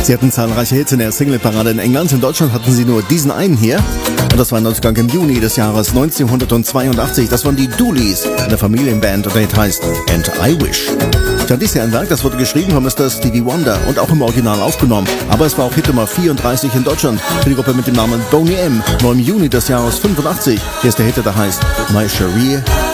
Sie hatten zahlreiche Hits in der Singleparade in England. In Deutschland hatten sie nur diesen einen hier. Und das war ein Ausgang im Juni des Jahres 1982. Das waren die Doolies, eine Familienband, und der Hit heißt And I Wish. Dann dies hier ein Werk, das wurde geschrieben von Mr. Stevie Wonder und auch im Original aufgenommen. Aber es war auch Hit Nummer 34 in Deutschland für die Gruppe mit dem Namen Boney M. Nur im Juni des Jahres 85. Hier ist der Hit, der heißt My Cherie,